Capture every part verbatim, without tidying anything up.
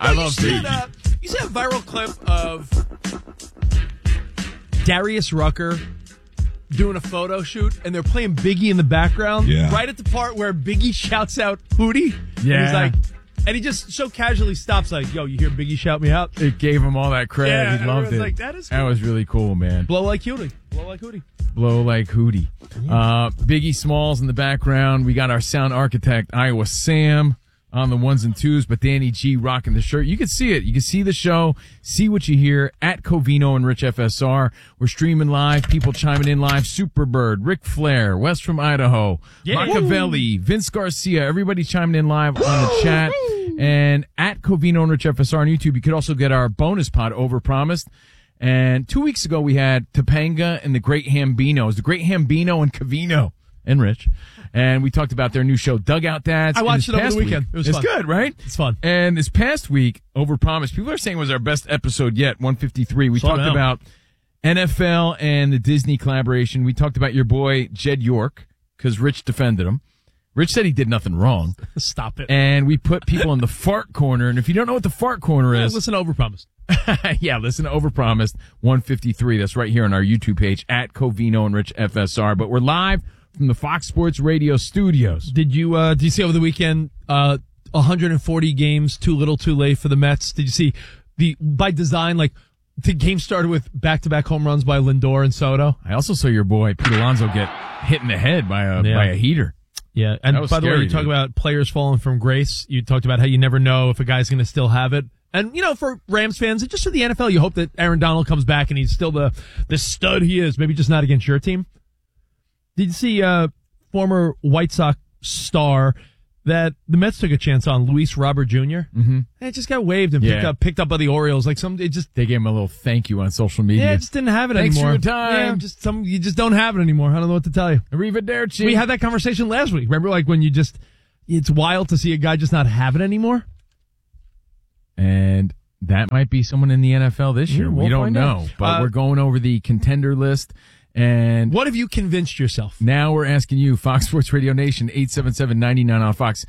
I you love see Biggie. that, uh, you see a viral clip of Darius Rucker doing a photo shoot, and they're playing Biggie in the background. Yeah. Right at the part where Biggie shouts out Hootie. Yeah. And he's like, and he just so casually stops, like, "Yo, you hear Biggie shout me out?" It gave him all that credit. Yeah, he loved everyone's it. like, that is That cool. was really cool, man. Blow like Hootie. Blow like Hootie. Blow like Hootie. Uh, Biggie Smalls in the background. We got our sound architect, Iowa Sam, on the ones and twos, but Danny G rocking the shirt. You can see it. You can see the show, see what you hear at Covino and Rich F S R. We're streaming live, people chiming in live. Superbird, Ric Flair, West from Idaho, Yeah. Machiavelli, Vince Garcia, everybody chiming in live on the chat. And at Covino and Rich F S R on YouTube, you could also get our bonus pod, Overpromised. And two weeks ago, we had Topanga and the Great Hambinos, the Great Hambino and Covino and Rich. And we talked about their new show, Dugout Dads. I And watched this it over past the weekend. week- It was it's fun. good, right? It's fun. And this past week, Overpromised, people are saying it was our best episode yet, one fifty-three. We Slow talked down. about N F L and the Disney collaboration. We talked about your boy, Jed York, because Rich defended him. Rich said he did nothing wrong. Stop it. And we put people in the fart corner. And if you don't know what the fart corner Yeah, is, listen to Overpromised. yeah, listen to Overpromised one fifty-three. That's right here on our YouTube page at Covino and Rich F S R. But we're live from the Fox Sports Radio studios. Did you uh, did you see over the weekend uh, one hundred forty games too little too late for the Mets? Did you see the by design, like the game started with back-to-back home runs by Lindor and Soto? I also saw your boy Pete Alonso get hit in the head by a Yeah. by a heater. Yeah, and That was by the way, scary, you talk dude. about players falling from grace. You talked about how you never know if a guy's going to still have it. And, you know, for Rams fans, and just for the N F L, you hope that Aaron Donald comes back and he's still the, the stud he is, maybe just not against your team. Did you see uh, former White Sox star that the Mets took a chance on, Luis Robert Junior? Mm-hmm. And it just got waived and picked Yeah. up picked up by the Orioles. Like some, it just, They gave him a little thank you on social media. yeah, it just didn't have it Thanks for anymore. your time. Yeah, just some, you just don't have it anymore. I don't know what to tell you. Arrivederci. We had that conversation last week. Remember, like when you just, it's wild to see a guy just not have it anymore. And that might be someone in the N F L this year. Yeah, we we'll don't find know. out. But Uh, we're going over the contender list. And What have you convinced yourself? now we're asking you, Fox Sports Radio Nation, eight seven seven, nine nine on Fox.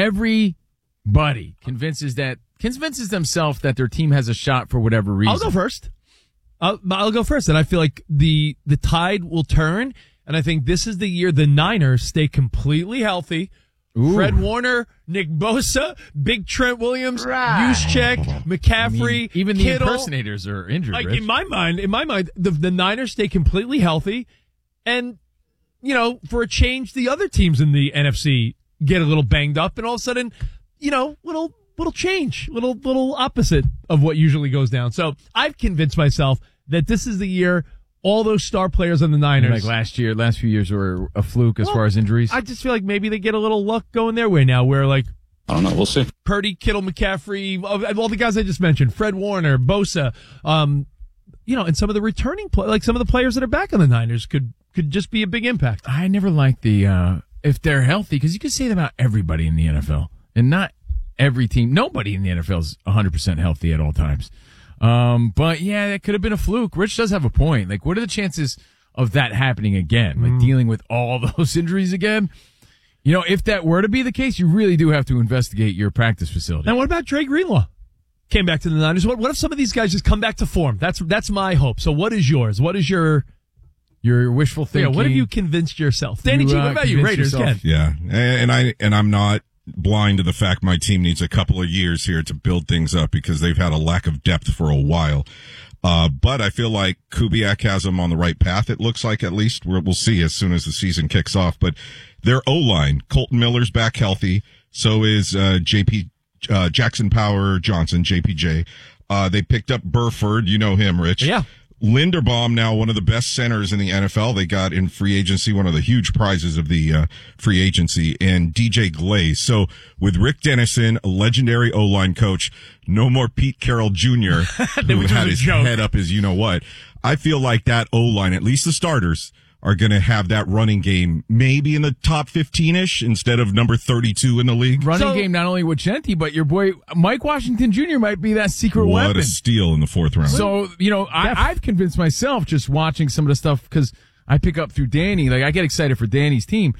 Everybody convinces that convinces themselves that their team has a shot for whatever reason. I'll go first. I'll, I'll go first, and I feel like the the tide will turn, and I think this is the year the Niners stay completely healthy. Ooh. Fred Warner, Nick Bosa, Big Trent Williams, Right. Juszczyk, I McCaffrey, mean, even the Kittle. impersonators are injured. Like Rich. in my mind, in my mind, the the Niners stay completely healthy, and you know, for a change, the other teams in the N F C get a little banged up, and all of a sudden, you know, little little change, little little opposite of what usually goes down. So I've convinced myself that this is the year all those star players on the Niners. like last year, last few years were a fluke as Well, far as injuries. I just feel like maybe they get a little luck going their way now, where like I don't know. We'll see. Purdy, Kittle, McCaffrey, all all the guys I just mentioned, Fred Warner, Bosa, um, you know, and some of the returning play, like some of the players that are back on the Niners could could just be a big impact. I never liked the uh if they're healthy, because you can say that about everybody in the N F L, and not every team. Nobody in the N F L is one hundred percent healthy at all times. Um, but yeah, that could have been a fluke. Rich does have a point. Like, what are the chances of that happening again? Like dealing with all those injuries again? You know, if that were to be the case, you really do have to investigate your practice facility. Now, what about Trey Greenlaw? Came back to the Niners. What, what if some of these guys just come back to form? That's that's my hope. So, what is yours? What is your Your wishful yeah? thinking. What have you convinced yourself, Danny You, G? uh, What about you, convinced Raiders? yourself. Ken? Yeah, and I and I'm not blind to the fact my team needs a couple of years here to build things up because they've had a lack of depth for a while. Uh, but I feel like Kubiak has them on the right path. It looks like, at least we'll, we'll see as soon as the season kicks off. But their O-line, Colton Miller's back healthy. So is uh, J P uh, Jackson Power Johnson, J P J. Uh, they picked up Burford. You know him, Rich. Yeah. Linderbaum, now one of the best centers in the N F L. They got in free agency, one of the huge prizes of the uh, free agency, and D J Glaze. So with Rick Dennison, a legendary O-line coach, no more Pete Carroll Junior, who Which was had a his joke. head up as you-know-what. I feel like that O-line, at least the starters, are going to have that running game maybe in the top fifteen-ish instead of number thirty-two in the league. running So- game not only with Genti, but your boy Mike Washington Junior might be that secret What weapon. a steal in the fourth round. So, you know, I, I've convinced myself just watching some of the stuff because I pick up through Danny. Like, I get excited for Danny's team.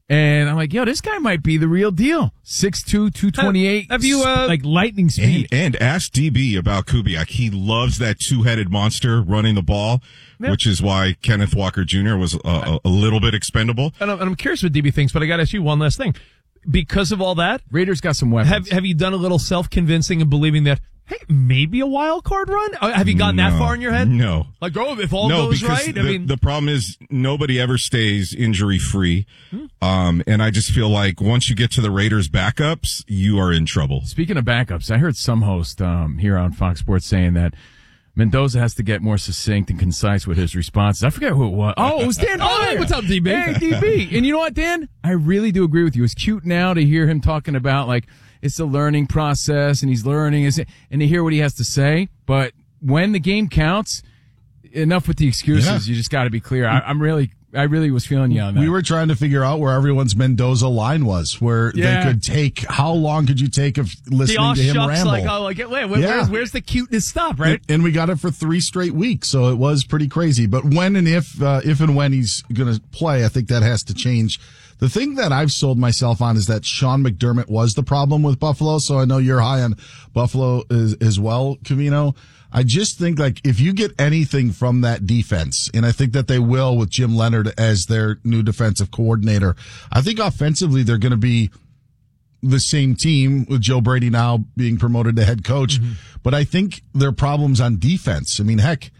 And I'm like, yo, this guy might be the real deal. six two, two twenty-eight Have you, uh, like lightning And, speed. and ask D B about Kubiak. He loves that two-headed monster running the ball, Yeah. which is why Kenneth Walker Junior was a, a, a little bit expendable. And I'm, and I'm curious what D B thinks, but I got to ask you one last thing. Because of all that, Raiders got some weapons. have have you done a little self-convincing and believing that, hey, maybe a wild card run? Uh, Have you gotten that No. far in your head? No. Like, oh, if all No, goes because right, the, I mean, the problem is nobody ever stays injury free. Um, and I just feel like once you get to the Raiders backups, you are in trouble. Speaking of backups, I heard some host um, here on Fox Sports saying that Mendoza has to get more succinct and concise with his responses. I forget who it was. Oh, it was Dan. Oh, hey, what's up, D B? Hey, D B. And you know what, Dan? I really do agree with you. It's cute now to hear him talking about, like, it's a learning process and he's learning and to hear what he has to say. But when the game counts, enough with the excuses. Yeah. You just got to be clear. I, I'm really, I really was feeling you on that. We were trying to figure out where everyone's Mendoza line was, where Yeah. they could take, how long could you take of the listening all to him shucks, ramble? like, oh, like, wait, where, Yeah. where's, where's the cuteness stop, right? And, and we got it for three straight weeks, so it was pretty crazy. But when and if, uh, if and when he's going to play, I think that has to change. The thing that I've sold myself on is that Sean McDermott was the problem with Buffalo. So I know you're high on Buffalo as, as well, Covino. I just think, like, if you get anything from that defense, and I think that they will with Jim Leonard as their new defensive coordinator, I think offensively they're going to be the same team with Joe Brady now being promoted to head coach. Mm-hmm. But I think their problems on defense, I mean, heck,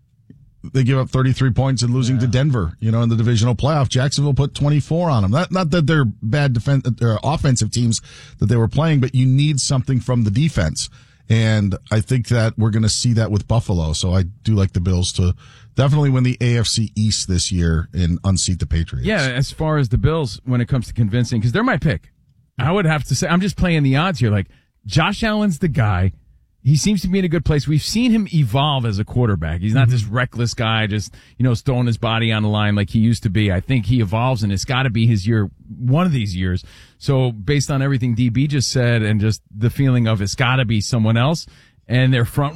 they give up thirty-three points and losing yeah. to Denver, you know, in the divisional playoff. Jacksonville put twenty-four on them. Not, not that they're bad defense, they're offensive teams that they were playing, but you need something from the defense. And I think that we're going to see that with Buffalo. So I do like the Bills to definitely win the A F C East this year and unseat the Patriots. Yeah, as far as the Bills, when it comes to convincing, because they're my pick. I would have to say, I'm just playing the odds here. Like, Josh Allen's the guy. He seems to be in a good place. We've seen him evolve as a quarterback. He's not this reckless guy just, you know, throwing his body on the line like he used to be. I think he evolves, and it's got to be his year, one of these years. So based on everything D B just said and just the feeling of it's got to be someone else and their front